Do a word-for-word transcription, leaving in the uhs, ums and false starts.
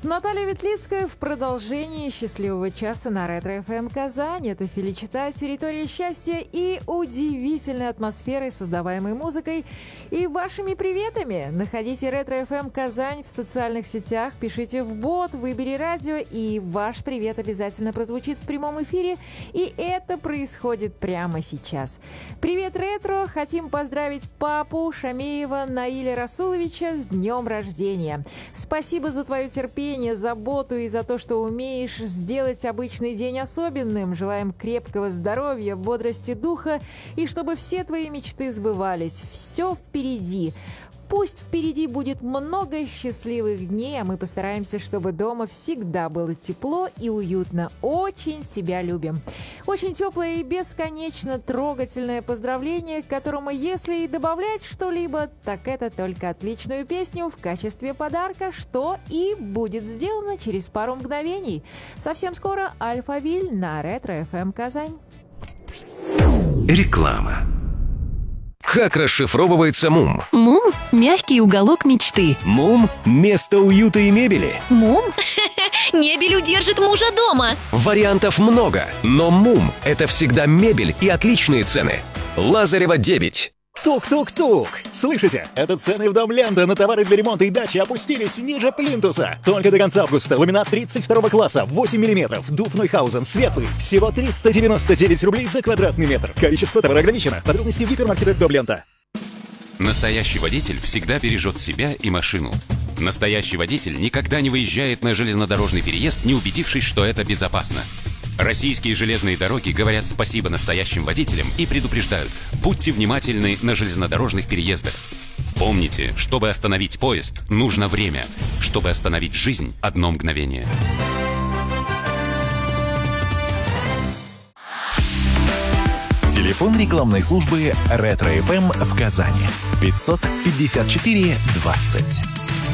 Наталья Ветлицкая в продолжении счастливого часа на Ретро-эф эм Казань. Это Феличита, территория счастья и удивительной атмосферой, создаваемой музыкой и вашими приветами. Находите Ретро-эф эм Казань в социальных сетях, пишите в бот, выбери радио, и ваш привет обязательно прозвучит в прямом эфире. И это происходит прямо сейчас. Привет, Ретро! Хотим поздравить папу Шамеева Наиля Расуловича с днем рождения. Спасибо за твое терпение, заботу и за то, что умеешь сделать обычный день особенным. Желаем крепкого здоровья, бодрости духа и чтобы все твои мечты сбывались. Все впереди. Пусть впереди будет много счастливых дней, а мы постараемся, чтобы дома всегда было тепло и уютно. Очень тебя любим. Очень теплое и бесконечно трогательное поздравление, к которому, если и добавлять что-либо, так это только отличную песню в качестве подарка, что и будет сделано через пару мгновений. Совсем скоро Альфавиль на Ретро-эф эм Казань. Реклама. Как расшифровывается МУМ? МУМ – мягкий уголок мечты. МУМ – место уюта и мебели. МУМ? Мебель удержит мужа дома. Вариантов много, но МУМ – это всегда мебель и отличные цены. Лазарева, девять. Тук-тук-тук! Слышите? Это цены в Дом Лента на товары для ремонта и дачи опустились ниже плинтуса. Только до конца августа ламинат тридцать второго класса, восемь миллиметров, дуб Нойхаузен, светлый. Всего триста девяносто девять рублей за квадратный метр. Количество товара ограничено. Подробности в гипермаркетах Дом Лента. Настоящий водитель всегда бережет себя и машину. Настоящий водитель никогда не выезжает на железнодорожный переезд, не убедившись, что это безопасно. Российские железные дороги говорят спасибо настоящим водителям и предупреждают: будьте внимательны на железнодорожных переездах. Помните, чтобы остановить поезд, нужно время. Чтобы остановить жизнь, одно мгновение. Телефон рекламной службы Ретро-эф эм в Казани. пятьсот пятьдесят четыре двадцать.